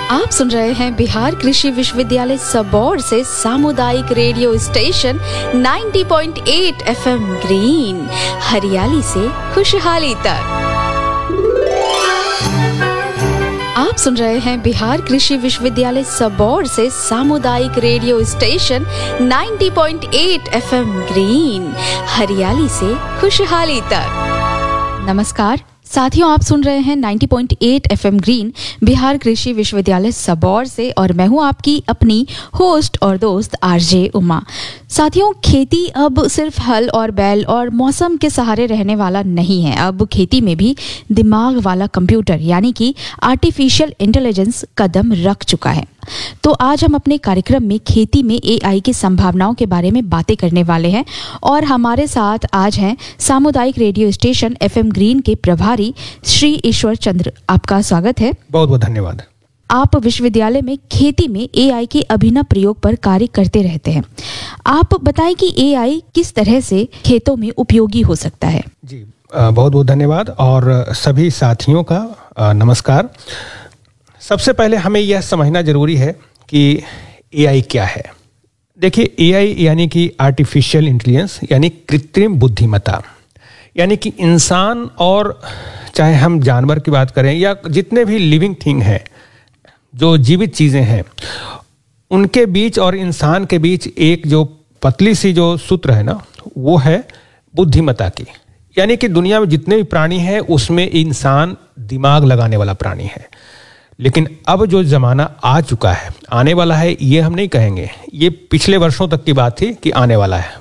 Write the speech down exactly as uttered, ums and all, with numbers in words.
आप सुन रहे हैं बिहार कृषि विश्वविद्यालय सबौर से सामुदायिक रेडियो स्टेशन नब्बे पॉइंट आठ एफएम ग्रीन, हरियाली से खुशहाली तक। आप सुन रहे हैं बिहार कृषि विश्वविद्यालय सबौर से सामुदायिक रेडियो स्टेशन नब्बे पॉइंट आठ एफएम ग्रीन, हरियाली से खुशहाली तक। नमस्कार साथियों, आप सुन रहे हैं नब्बे पॉइंट आठ एफएम ग्रीन बिहार कृषि विश्वविद्यालय सबौर से और मैं हूं आपकी अपनी होस्ट और दोस्त आरजे उमा। साथियों, खेती अब सिर्फ हल और बैल और मौसम के सहारे रहने वाला नहीं है। अब खेती में भी दिमाग वाला कंप्यूटर यानी कि आर्टिफिशियल इंटेलिजेंस कदम रख चुका है। तो आज हम अपने कार्यक्रम में खेती में एआई की संभावनाओं के बारे में बातें करने वाले हैं और हमारे साथ आज हैं सामुदायिक रेडियो स्टेशन एफएम ग्रीन के प्रभारी श्री ईश्वर चंद्र। आपका स्वागत है। बहुत बहुत धन्यवाद। आप विश्वविद्यालय में खेती में एआई के अभिनव प्रयोग पर कार्य करते रहते हैं। आप बताएं कि एआई किस तरह से खेतों में उपयोगी हो सकता है। जी बहुत बहुत धन्यवाद और सभी साथियों का नमस्कार। सबसे पहले हमें यह समझना जरूरी है कि एआई क्या है। देखिए, एआई यानी कि आर्टिफिशियल इंटेलिजेंस यानी कृत्रिम बुद्धिमत्ता, यानी कि इंसान और चाहे हम जानवर की बात करें या जितने भी लिविंग थिंग हैं, जो जीवित चीज़ें हैं, उनके बीच और इंसान के बीच एक जो पतली सी जो सूत्र है ना, वो है बुद्धिमत्ता की। यानी कि दुनिया में जितने भी प्राणी हैं उसमें इंसान दिमाग लगाने वाला प्राणी है। लेकिन अब जो ज़माना आ चुका है, आने वाला है, ये हम नहीं कहेंगे, ये पिछले वर्षों तक की बात थी कि आने वाला है।